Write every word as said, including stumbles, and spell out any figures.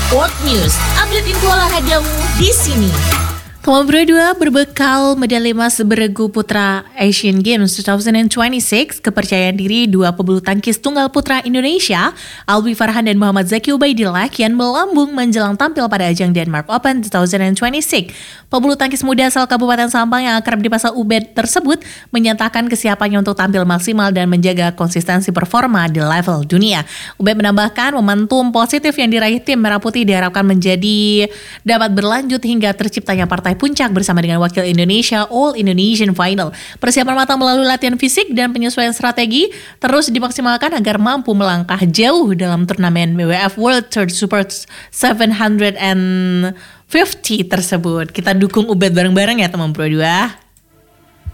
Sport News, update info olahragamu di sini. Teman Pro dua berbekal medali emas beregu putra Asian Games dua ribu dua puluh enam, kepercayaan diri dua pebulu tangkis tunggal putra Indonesia, Alwi Farhan dan Muhammad Zaki Ubaidillah kian melambung menjelang tampil pada ajang Denmark Open dua ribu dua puluh enam. Pebulu tangkis muda asal Kabupaten Sampang yang akrab dipanggil Ubed tersebut menyatakan kesiapannya untuk tampil maksimal dan menjaga konsistensi performa di level dunia. Ubed menambahkan momentum positif yang diraih tim Merah Putih diharapkan menjadi dapat berlanjut hingga terciptanya partai puncak bersama dengan wakil Indonesia All Indonesian Final. Persiapan matang melalui latihan fisik dan penyesuaian strategi terus dimaksimalkan agar mampu melangkah jauh dalam turnamen B W F World Tour Super tujuh lima puluh tersebut. Kita dukung Ubed bareng-bareng ya teman Pro dua.